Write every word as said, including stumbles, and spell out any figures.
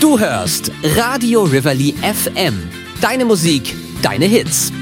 Du hörst Radio Reveille F M. Deine Musik, deine Hits.